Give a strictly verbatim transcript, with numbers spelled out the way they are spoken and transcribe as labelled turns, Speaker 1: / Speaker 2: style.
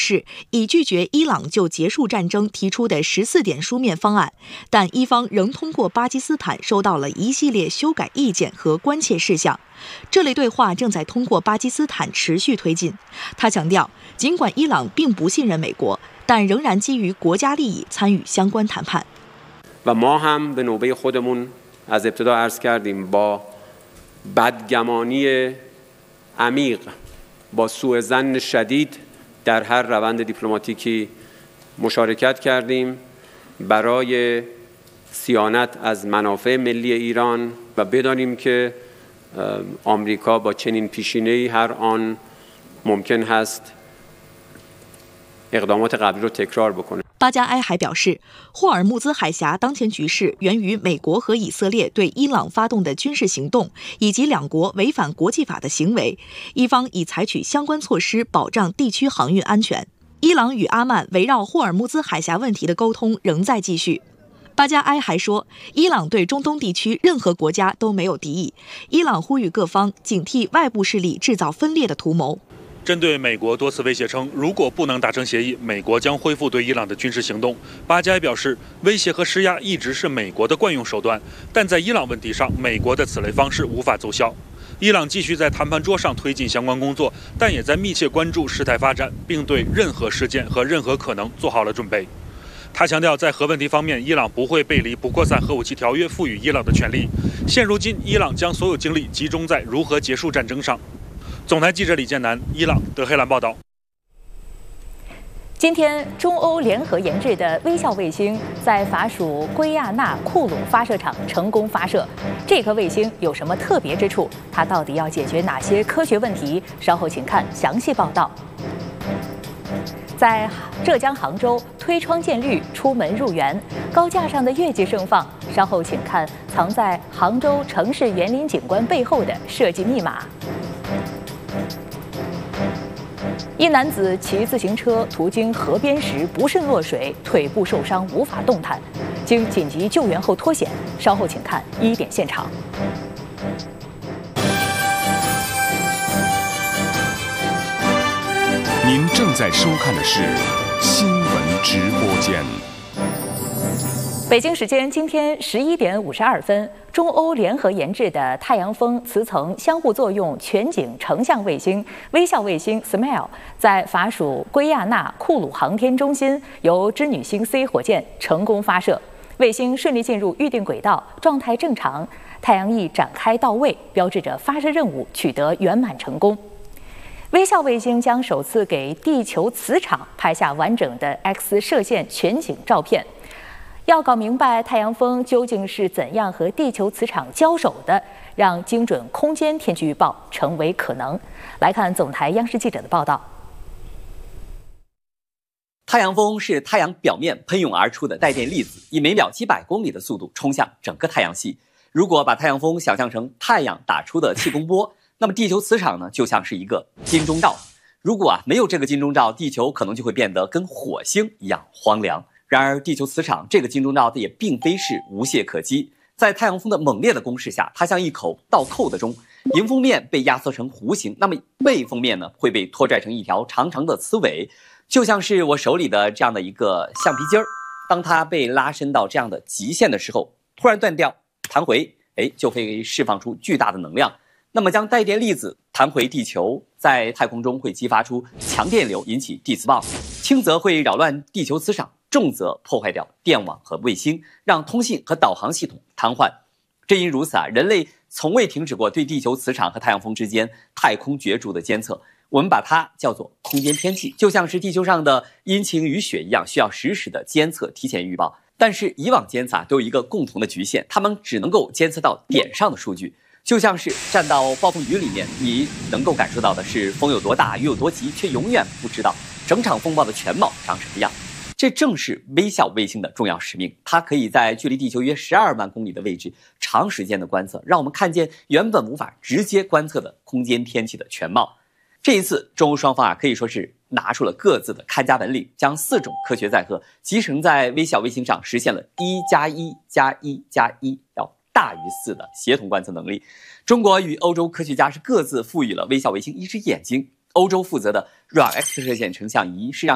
Speaker 1: 示已拒绝伊朗就结束战争提出的十四点书面方案，但伊方仍通过巴基斯坦收到了一系列修改意见和关切事项。这类对话正在通过巴基斯坦持续推进。他强调，尽管伊朗并不信任美国，但仍然基于国家利益参与相关谈判。
Speaker 2: و ما هم به نوبه خودمون از ابتدا عرض کردیم با بدگمانی عمیق با سوء ظن شدید در هر روند دیپلماتیکی مشارکت کردیم برای صیانت از منافع ملی ایران و بدانیم که آمریکا با چنین پیشینه‌ای هر آن ممکن هست اقدامات قبلی رو تکرار بکنه。
Speaker 1: 巴加埃还表示，霍尔木兹海峡当前局势源于美国和以色列对伊朗发动的军事行动，以及两国违反国际法的行为。伊方已采取相关措施保障地区航运安全。伊朗与阿曼围绕霍尔木兹海峡问题的沟通仍在继续。巴加埃还说，伊朗对中东地区任何国家都没有敌意。伊朗呼吁各方警惕外部势力制造分裂的图谋。
Speaker 3: 针对美国多次威胁称，如果不能达成协议，美国将恢复对伊朗的军事行动，巴加埃表示，威胁和施压一直是美国的惯用手段，但在伊朗问题上，美国的此类方式无法奏效。伊朗继续在谈判桌上推进相关工作，但也在密切关注事态发展，并对任何事件和任何可能做好了准备。他强调，在核问题方面，伊朗不会背离不扩散核武器条约赋予伊朗的权利。现如今，伊朗将所有精力集中在如何结束战争上。总台记者李建南，伊朗德黑兰报道。
Speaker 4: 今天，中欧联合研制的微笑卫星在法属圭亚那库鲁发射场成功发射。这颗卫星有什么特别之处？它到底要解决哪些科学问题？稍后请看详细报道。在浙江杭州，推窗见绿，出门入园，高架上的月季盛放。稍后请看藏在杭州城市园林景观背后的设计密码。一男子骑自行车途经河边时不慎落水，腿部受伤无法动弹，经紧急救援后脱险。稍后请看一点现场。
Speaker 5: 您正在收看的是新闻直播间。
Speaker 4: 北京时间今天十一点五十二分，中欧联合研制的太阳风磁层相互作用全景成像卫星微笑卫星 Smile 在法属圭亚那库鲁航天中心由织女星 C 火箭成功发射，卫星顺利进入预定轨道，状态正常，太阳翼展开到位，标志着发射任务取得圆满成功。微笑卫星将首次给地球磁场拍下完整的 X 射线全景照片。要搞明白太阳风究竟是怎样和地球磁场交手的，让精准空间天气预报成为可能。来看总台央视记者的报道。
Speaker 6: 太阳风是太阳表面喷涌而出的带电粒子，以每秒几百公里的速度冲向整个太阳系。如果把太阳风想象成太阳打出的气功波，那么地球磁场呢，就像是一个金钟罩。如果啊没有这个金钟罩，地球可能就会变得跟火星一样荒凉。然而，地球磁场这个金钟罩也并非是无懈可击。在太阳风的猛烈的攻势下，它像一口倒扣的钟，迎风面被压缩成弧形，那么背风面呢会被拖拽成一条长长的磁尾，就像是我手里的这样的一个橡皮筋儿。当它被拉伸到这样的极限的时候，突然断掉，弹回，哎，就会释放出巨大的能量。那么将带电粒子弹回地球，在太空中会激发出强电流，引起地磁暴，轻则会扰乱地球磁场，重则破坏掉电网和卫星，让通信和导航系统瘫痪。正因如此啊，人类从未停止过对地球磁场和太阳风之间太空角逐的监测，我们把它叫做空间天气，就像是地球上的阴晴雨雪一样，需要实时的监测，提前预报。但是以往监测啊都有一个共同的局限，它们只能够监测到点上的数据。就像是站到暴风雨里面，你能够感受到的是风有多大，雨有多急，却永远不知道整场风暴的全貌长什么样。这正是微笑卫星的重要使命，它可以在距离地球约十二万公里的位置长时间的观测，让我们看见原本无法直接观测的空间天气的全貌。这一次中欧双方啊可以说是拿出了各自的看家本领，将四种科学载荷集成在微笑卫星上，实现了一加一加一加一要大于四的协同观测能力。中国与欧洲科学家是各自赋予了微笑卫星一只眼睛。欧洲负责的软 X 射线成像仪是让